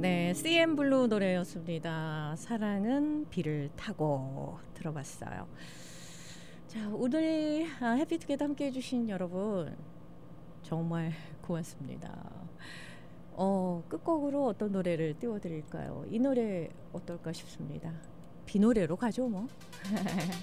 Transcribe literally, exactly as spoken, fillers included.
네, 씨엠블루 노래였습니다. 사랑은 비를 타고 들어봤어요. 자, 오늘 아, 해피투게더 함께 해주신 여러분 정말 고맙습니다. 어, 끝곡으로 어떤 노래를 띄워드릴까요? 이 노래 어떨까 싶습니다. 비 노래로 가죠 뭐.